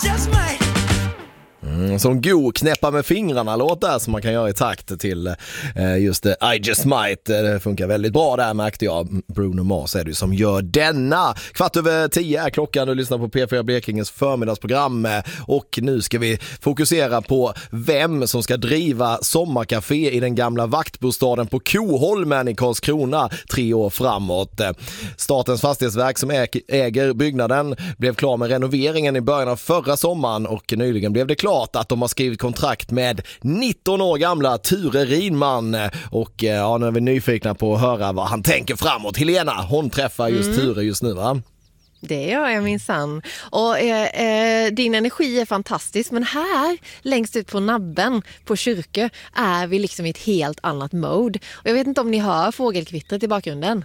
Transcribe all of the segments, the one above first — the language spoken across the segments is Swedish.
Just might. Som god knäppa med fingrarna låt där som man kan göra i takt till just I Just Might. Det funkar väldigt bra där märkte jag. Bruno Mars är det som gör denna. 10:15 är klockan, du lyssnar på P4 Blekinges förmiddagsprogram och nu ska vi fokusera på vem som ska driva sommarcafé i den gamla vaktbostaden på Koholmen i Karlskrona 3 år framåt. Statens fastighetsverk som äger byggnaden blev klar med renoveringen i början av förra sommaren och nyligen blev det klart att de har skrivit kontrakt med 19 år gamla Ture Rinman och ja, nu är vi nyfikna på att höra vad han tänker framåt. Helena, hon träffar just Ture just nu va? Det gör jag minsann. Och din energi är fantastisk, men här längst ut på nabben på Kyrkö är vi liksom i ett helt annat mode. Och jag vet inte om ni hör fågelkvittret i bakgrunden.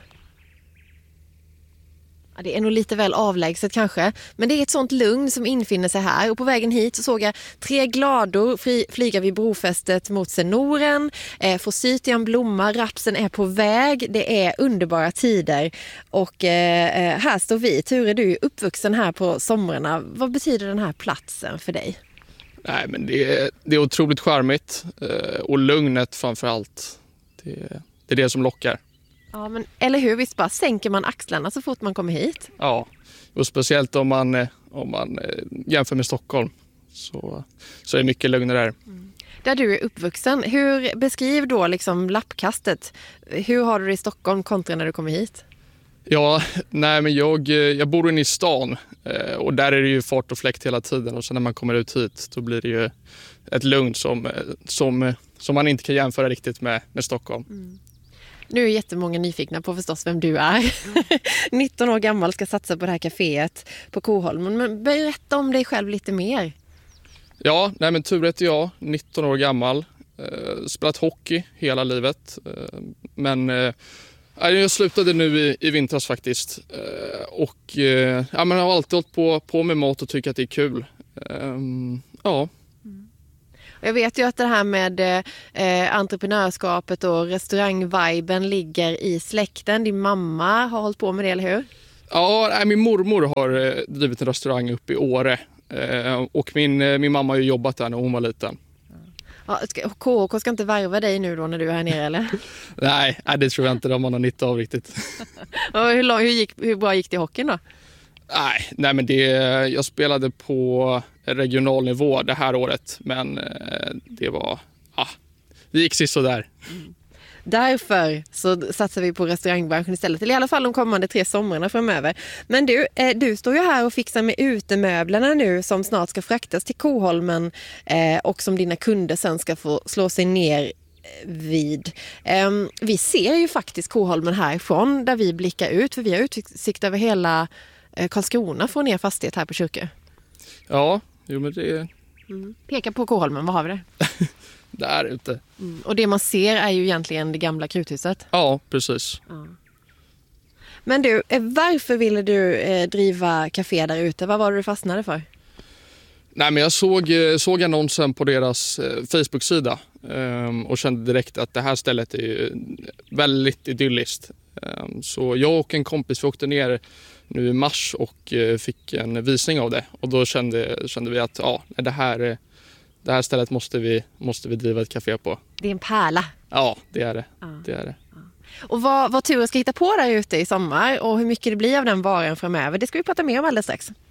Ja, det är nog lite väl avlägset kanske, men det är ett sånt lugn som infinner sig här. Och på vägen hit så såg jag 3 glador flyga vid brofästet mot Senoren. Forsythian blommar, rapsen är på väg. Det är underbara tider. Och här står vi. Ture, du är uppvuxen här på somrarna. Vad betyder den här platsen för dig? Nej, men det är otroligt charmigt och lugnet framför allt. Det är det som lockar. Ja, men eller hur? Visst bara sänker man axlarna så fort man kommer hit? Ja, och speciellt om man jämför med Stockholm så är det mycket lugnare där. Där du är uppvuxen, hur beskriv då liksom lappkastet? Hur har du det i Stockholm kontra när du kommer hit? Ja, nej men jag bor inne i stan och där är det ju fart och fläkt hela tiden och sen när man kommer ut hit då blir det ju ett lugn som man inte kan jämföra riktigt med Stockholm. Nu är jättemånga nyfikna på förstås vem du är. 19 år gammal ska satsa på det här kaféet på Koholmen. Men berätta om dig själv lite mer. Ja, nej men Ture heter jag, 19 år gammal. Spelat hockey hela livet. Men jag slutade nu i vintras faktiskt. Men jag har alltid hållit på med mat och tycker att det är kul. Ja. Jag vet ju att det här med entreprenörskapet och restaurangviben ligger i släkten. Din mamma har hållit på med det, eller hur? Ja, min mormor har drivit en restaurang uppe i Åre. Och min mamma har ju jobbat där när hon var liten. Ja, KHK ska inte värva dig nu då när du är här nere, eller? Nej, det tror jag inte de har någon nytta av riktigt. Hur bra gick det i hockeyn då? Nej men jag spelade på regional nivå det här året, men det gick sist så där. Därför så satsar vi på restaurangbranschen istället, eller i alla fall de kommande 3 somrarna framöver. Men du står ju här och fixar med utemöblerna nu som snart ska fraktas till Koholmen och som dina kunder sen ska få slå sig ner vid. Vi ser ju faktiskt Koholmen härifrån där vi blickar ut, för vi har utsikt över hela Karlskrona från er fastighet här på Kyrkö. Ja, jo men det... Peka på Koholmen, vad har vi det? Där ute. Och det man ser är ju egentligen det gamla kruthuset. Ja, precis. Ja. Men du, varför ville du driva café där ute? Vad var det du fastnade för? Nej, men jag såg annonsen på deras Facebook-sida och kände direkt att det här stället är ju väldigt idylliskt. Så jag och en kompis vi åkte ner nu i mars och fick en visning av det. Och då kände vi att det här stället måste vi driva ett café på. Det är en pärla. Ja, det är det. Ja. Det är det. Ja. Och vad Ture ska hitta på där ute i sommar och hur mycket det blir av den varan framöver, det ska vi prata mer om alldeles strax.